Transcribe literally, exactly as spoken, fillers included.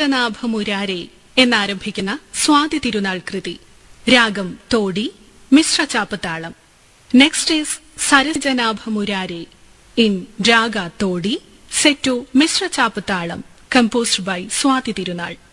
സരസിജനാഭമുരാരേ എന്നാരംഭിക്കുന്ന സ്വാതി തിരുനാൾ കൃതി. രാഗം Todi, Mishra ചാപ്പത്താളം. Next is സരസിജനാഭമുരാരേ in raga Todi, set to Mishra ചാപ്പത്താളം, composed by Swati Tirunal.